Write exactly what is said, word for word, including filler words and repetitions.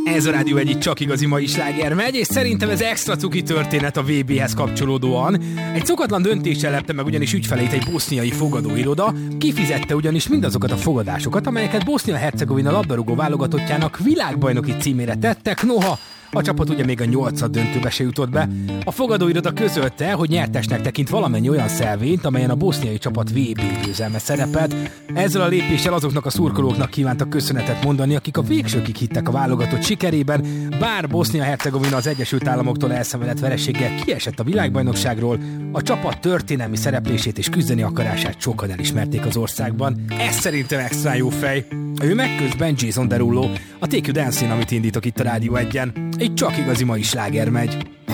Ez a Rádió egyik csak igazi mai sláger megy, és szerintem ez extra cuki történet a vé béhez kapcsolódóan. Egy szokatlan döntéssel lepte meg ugyanis ügyfeleit egy boszniai fogadóiroda, kifizette ugyanis mindazokat a fogadásokat, amelyeket Bosznia-Hercegovina labdarúgó válogatottjának világbajnoki címére tettek, noha a csapat ugye még a nyolcad döntőbe se jutott be. A fogadóiroda közölte, hogy nyertesnek tekint valamennyi olyan szelvényt, amelyen a boszniai csapat vé bé győzelme szerepelt. Ezzel a lépéssel azoknak a szurkolóknak kívántak köszönetet mondani, akik a végsőkig hittek a válogatott sikerében, bár Bosznia-Hercegovina az Egyesült Államoktól elszenvedett vereséggel kiesett a világbajnokságról, a csapat történelmi szereplését és küzdeni akarását sokan elismerték az országban. Ez szerintem extra jó fej. Ő meg közben Jason Derulo, a Take You Dancing, amit indítok itt a Rádió egyen. Egy csak igazi mai sláger megy.